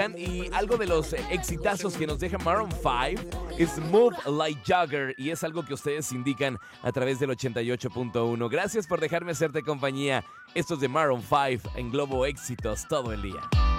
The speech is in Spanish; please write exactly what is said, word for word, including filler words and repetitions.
Y algo de los exitazos que nos deja Maroon cinco es Move Like Jagger, y es algo que ustedes indican a través del ochenta y ocho punto uno. Gracias por dejarme hacerte compañía. Esto es de Maroon cinco en Globo Éxitos todo el día.